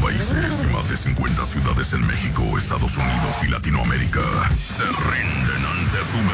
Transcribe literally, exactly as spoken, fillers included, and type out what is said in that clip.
países y más de cincuenta ciudades en México, Estados Unidos y Latinoamérica se rinden ante su